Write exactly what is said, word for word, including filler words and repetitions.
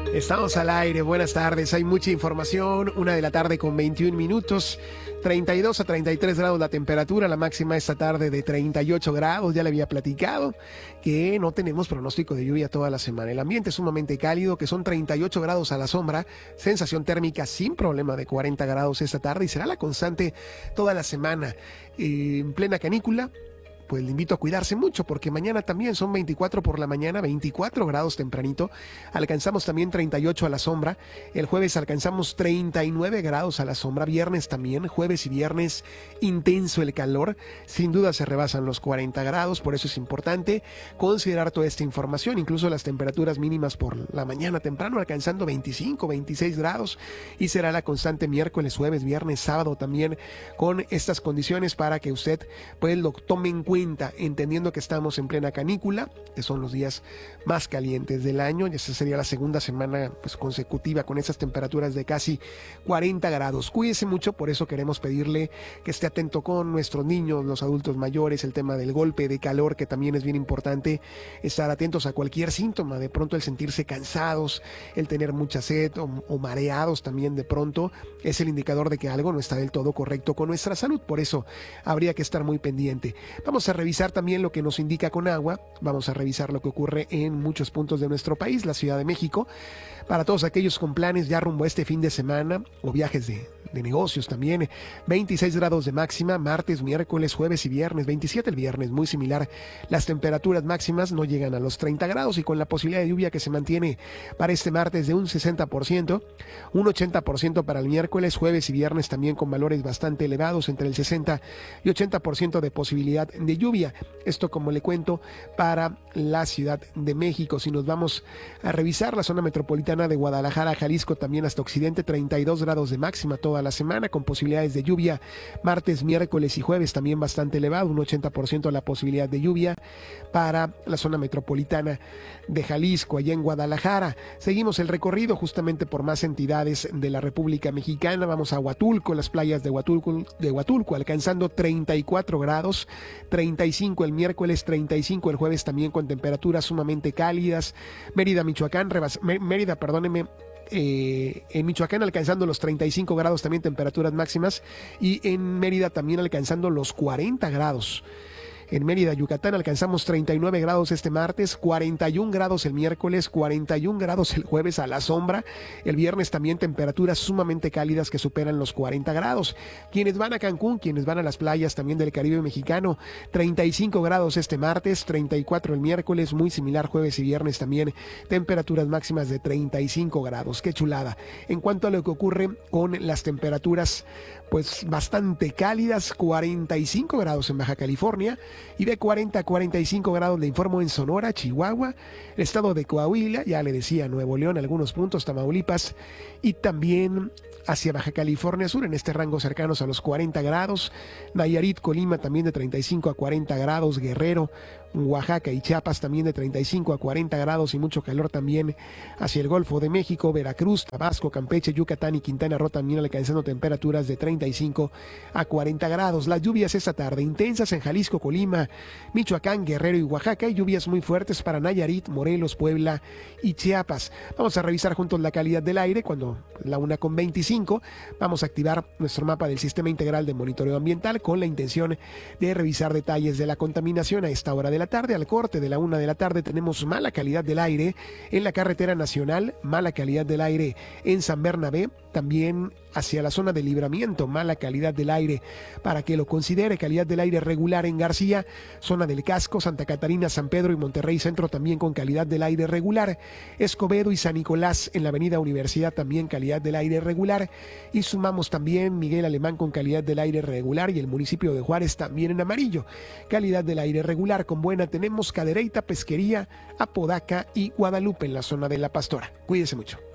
Estamos al aire, buenas tardes, hay mucha información, una de la tarde con veintiún minutos, treinta y dos a treinta y tres grados la temperatura, la máxima esta tarde de treinta y ocho grados, ya le había platicado que no tenemos pronóstico de lluvia toda la semana, el ambiente es sumamente cálido, que son treinta y ocho grados a la sombra, sensación térmica sin problema de cuarenta grados esta tarde y será la constante toda la semana, eh, en plena canícula. Pues le invito a cuidarse mucho porque mañana también son veinticuatro por la mañana, veinticuatro grados tempranito, alcanzamos también treinta y ocho a la sombra, el jueves alcanzamos treinta y nueve grados a la sombra, viernes también, jueves y viernes intenso el calor, sin duda se rebasan los cuarenta grados, por eso es importante considerar toda esta información, incluso las temperaturas mínimas por la mañana temprano alcanzando veinticinco, veintiséis grados y será la constante miércoles, jueves, viernes, sábado también con estas condiciones para que usted pues lo tome en cuenta, entendiendo que estamos en plena canícula, que son los días más calientes del año, y esta sería la segunda semana pues, consecutiva con esas temperaturas de casi cuarenta grados. Cuídese mucho, por eso queremos pedirle que esté atento con nuestros niños, los adultos mayores, el tema del golpe de calor, que también es bien importante estar atentos a cualquier síntoma, de pronto el sentirse cansados, el tener mucha sed o, o mareados también de pronto, es el indicador de que algo no está del todo correcto con nuestra salud, por eso habría que estar muy pendiente. Vamos a revisar también lo que nos indica con agua, vamos a revisar lo que ocurre en muchos puntos de nuestro país, la Ciudad de México, para todos aquellos con planes ya rumbo a este fin de semana o viajes de, de negocios también, veintiséis grados de máxima, martes, miércoles, jueves y viernes, veintisiete el viernes, muy similar, las temperaturas máximas no llegan a los treinta grados y con la posibilidad de lluvia que se mantiene para este martes de un sesenta por ciento, un ochenta por ciento para el miércoles, jueves y viernes también con valores bastante elevados, entre el sesenta y ochenta por ciento de posibilidad de lluvia. Esto, como le cuento, para la Ciudad de México. Si nos vamos a revisar la zona metropolitana de Guadalajara, Jalisco, también hasta occidente, treinta y dos grados de máxima toda la semana, con posibilidades de lluvia martes, miércoles y jueves también bastante elevado, un ochenta por ciento la posibilidad de lluvia para la zona metropolitana de Jalisco, allá en Guadalajara. Seguimos el recorrido justamente por más entidades de la República Mexicana. Vamos a Huatulco, las playas de Huatulco, de Huatulco alcanzando treinta y cuatro grados, treinta y cinco el miércoles, treinta y cinco el jueves también con temperaturas sumamente cálidas. Mérida, Michoacán, rebas, Mérida, perdóneme, Eh, en Michoacán alcanzando los treinta y cinco grados también temperaturas máximas y en Mérida también alcanzando los cuarenta grados. En Mérida, Yucatán, alcanzamos treinta y nueve grados este martes, cuarenta y un grados el miércoles, cuarenta y un grados el jueves a la sombra. El viernes también temperaturas sumamente cálidas que superan los cuarenta grados. Quienes van a Cancún, quienes van a las playas también del Caribe mexicano, treinta y cinco grados este martes, treinta y cuatro el miércoles, muy similar jueves y viernes también, temperaturas máximas de treinta y cinco grados. Qué chulada. En cuanto a lo que ocurre con las temperaturas, pues bastante cálidas, cuarenta y cinco grados en Baja California, y de cuarenta a cuarenta y cinco grados le informo en Sonora, Chihuahua, el estado de Coahuila, ya le decía Nuevo León, algunos puntos, Tamaulipas y también hacia Baja California Sur, en este rango cercanos a los cuarenta grados, Nayarit, Colima también de treinta y cinco a cuarenta grados, Guerrero, Oaxaca y Chiapas también de treinta y cinco a cuarenta grados y mucho calor también hacia el Golfo de México, Veracruz, Tabasco, Campeche, Yucatán y Quintana Roo también alcanzando temperaturas de treinta y cinco a cuarenta grados. Las lluvias esta tarde intensas en Jalisco, Colima, Michoacán, Guerrero y Oaxaca y lluvias muy fuertes para Nayarit, Morelos, Puebla y Chiapas. Vamos a revisar juntos la calidad del aire cuando la una con veinticinco vamos a activar nuestro mapa del Sistema Integral de Monitoreo Ambiental con la intención de revisar detalles de la contaminación a esta hora de la tarde. Al corte de la una de la tarde tenemos mala calidad del aire en la carretera nacional, mala calidad del aire en San Bernabé, también hacia la zona de Libramiento, mala calidad del aire para que lo considere, calidad del aire regular en García, zona del Casco, Santa Catarina, San Pedro y Monterrey Centro también con calidad del aire regular, Escobedo y San Nicolás en la avenida Universidad también calidad del aire regular y sumamos también Miguel Alemán con calidad del aire regular y el municipio de Juárez también en amarillo, calidad del aire regular con buena tenemos Cadereyta, Pesquería, Apodaca y Guadalupe en la zona de La Pastora. Cuídese mucho.